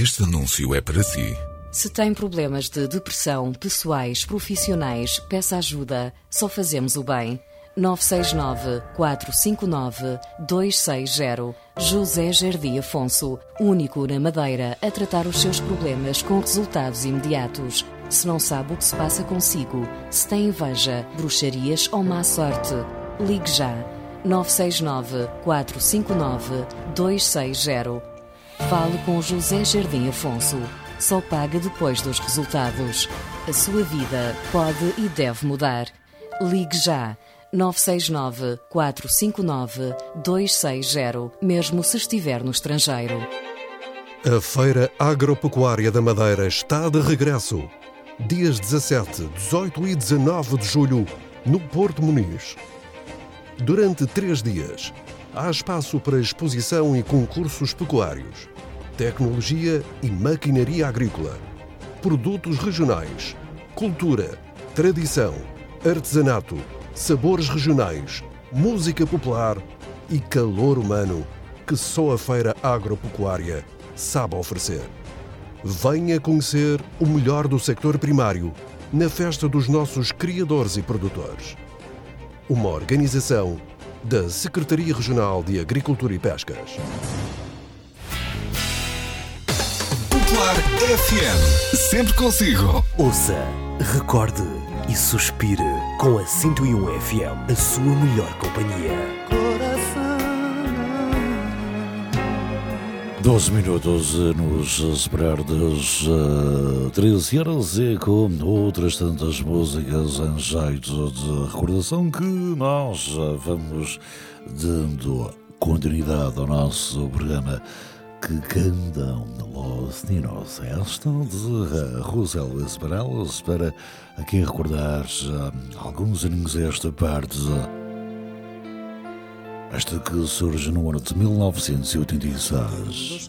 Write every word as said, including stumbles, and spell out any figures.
Este anúncio é para si. Se tem problemas de depressão, pessoais, profissionais, peça ajuda. Só fazemos o bem. nove seis nove, quatro cinco nove, dois seis zero. José Jardim Afonso, único na Madeira a tratar os seus problemas com resultados imediatos. Se não sabe o que se passa consigo, se tem inveja, bruxarias ou má sorte, ligue já. nove seis nove, quatro cinco nove, dois seis zero. Fale com José Jardim Afonso. Só paga depois dos resultados. A sua vida pode e deve mudar. Ligue já. nove seis nove, quatro cinco nove, dois seis zero, mesmo se estiver no estrangeiro. A Feira Agropecuária da Madeira está de regresso. Dias dezassete, dezoito e dezanove de julho, no Porto Muniz. Durante três dias, há espaço para exposição e concursos pecuários, tecnologia e maquinaria agrícola, produtos regionais, cultura, tradição, artesanato, sabores regionais, música popular e calor humano que só a Feira Agropecuária sabe oferecer. Venha conhecer o melhor do sector primário na festa dos nossos criadores e produtores. Uma organização da Secretaria Regional de Agricultura e Pescas. Popular F M, sempre consigo. Ouça, recorde e suspire com a cento e um F M, a sua melhor companhia. doze minutos nos separar das uh, treze horas e com outras tantas músicas em jeito de recordação que nós uh, vamos dando continuidade ao nosso programa que cantam Los Ninos. Esta de uh, José Luís Perales para aqui recordar uh, alguns aninhos esta parte. Uh, Esta que surge no ano de mil novecentos e oitenta e seis.